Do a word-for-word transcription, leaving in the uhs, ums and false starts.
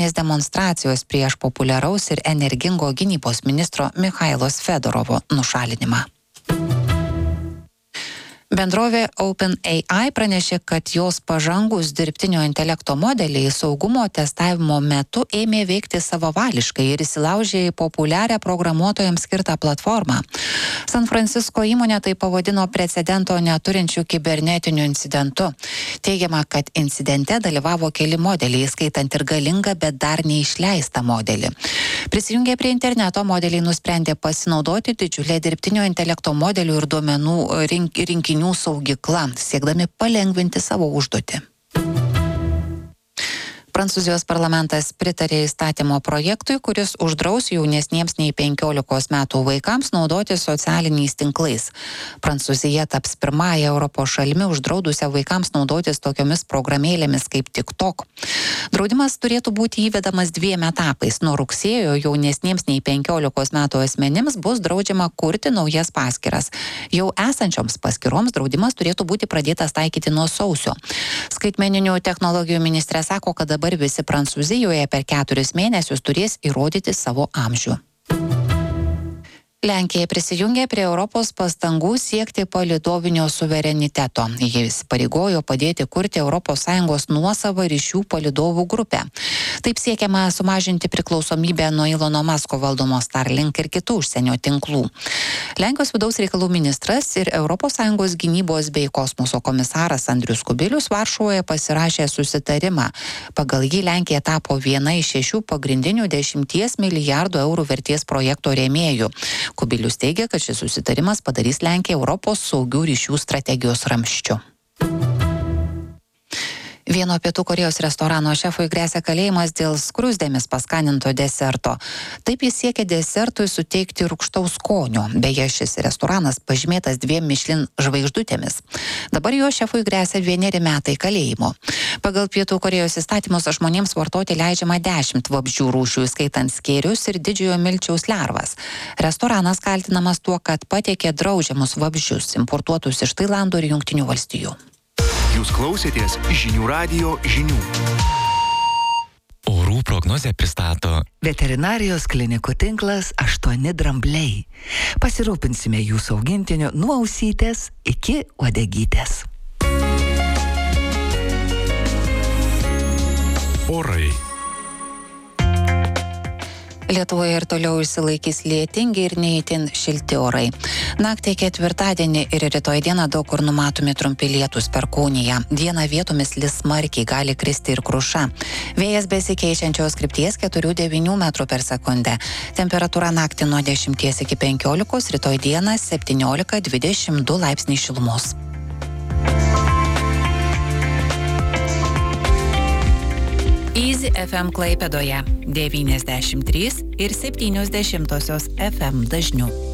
demonstracijos prieš populiaraus ir energingo gynybos ministro Michailos Fedorovo nušalinimą. Bendrovė OpenAI pranešė, kad jos pažangus dirbtinio intelekto modeliai saugumo testavimo metu ėmė veikti savavališkai ir įsilaužė į populiarią programuotojams skirtą platformą. San Francisco įmonė tai pavadino precedento neturinčių kibernetinių incidentų. Teigiama, kad incidente dalyvavo keli modeliai, skaitant ir galingą, bet dar neišleistą modelį. Prisijungę prie interneto, modeliai nusprendė pasinaudoti didžiulę dirbtinio intelekto modelių ir duomenų rink, rinkinių saugykla, siekdami palengvinti savo užduotį. Prancūzijos parlamentas pritarė įstatymo projektui, kuris uždraus jaunesniems nei penkiolikos metų vaikams naudoti socialiniais tinklais. Prancūzija taps pirmąją Europos šalimi uždraudusią vaikams naudotis tokiomis programėlėmis kaip TikTok. Draudimas turėtų būti įvedamas dviem etapais. Nuo rugsėjo jaunesniems nei penkiolikos metų asmenims bus draudžiama kurti naujas paskyras. Jau esančioms paskyroms draudimas turėtų būti pradėtas taikyti nuo sausio. Skaitmeninių technologijų ministrė sako, kad dabar visi Prancūzijoje per keturis mėnesius turės įrodyti savo amžių. Lenkija prisijungė prie Europos pastangų siekti palydovinio suvereniteto. Jis pareigojo padėti kurti Europos Sąjungos nuosavą ryšių palydovų grupę. Taip siekiama sumažinti priklausomybę nuo Ilono Masko valdomo Starlink ir kitų užsienio tinklų. Lenkijos vidaus reikalų ministras ir Europos Sąjungos gynybos bei kosmoso komisaras Andrius Kubilius Varšuvoje pasirašė susitarimą. Pagal jį Lenkija tapo viena iš šešių pagrindinių dešimties milijardų eurų vertės projekto rėmėjų. Kubilius teigia, kad šis susitarimas padarys Lenkiją Europos saugių ryšių strategijos ramsčiu. Vieno Pietų Korėjos restorano šefui gresia kalėjimas dėl skruzdėmis paskaninto deserto. Taip jis siekia desertui suteikti rūgštaus skonio. Beje, šis restoranas pažymėtas dviem Michelin žvaigždutėmis. Dabar jo šefui gresia vieneri metai kalėjimo. Pagal Pietų Korėjos įstatymus žmonėms vartoti leidžiama dešimt vabzdžių rūšių, skaitant skėrius ir didžiojo milčiaus lervas. Restoranas kaltinamas tuo, kad pateikė draudžiamus vabzdžius, importuotus iš Tailando ir Jungtinių valstijų. Jūs klausėtės žinių radijo žinių. Orų prognozę pristato Veterinarijos klinikų tinklas aštuoni drambliai. Pasirūpinsime jūsų augintiniu nuo ausytės iki uodegytės. orai. Lietuvoje ir toliau išsilaikys lietingi ir neįtin šilti orai. Naktį ketvirtadienį ir rytoj dieną daug kur numatomi trumpi lietūs Perkūnija. Dieną vietomis lis smarkiai, gali kristi ir kruša. Vėjas besikeičiančios krypties keturi devyni metrų per sekundę. Temperatūra naktį nuo dešimties iki penkiolikos, rytoj dieną septyniolika dvidešimt du laipsniai šilumos. Easy F M Klaipėdoje devyniasdešimt trys ir septynios dešimtosios F M dažnių.